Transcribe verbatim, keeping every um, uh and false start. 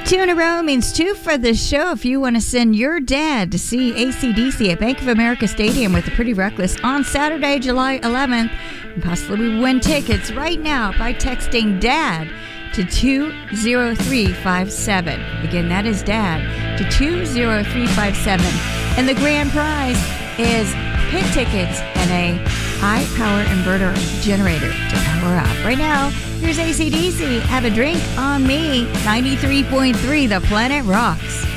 Two in a row means two for the show. If you want to send your dad to see A C D C at Bank of America Stadium with the Pretty Reckless on Saturday, July eleventh, and possibly win tickets right now by texting DAD to two zero three five seven. Again, that is DAD to two zero three five seven. And the grand prize is pit tickets and a high-power inverter generator to power up. Right now, here's A C D C. Have a drink on me. ninety-three point three, The Planet Rocks.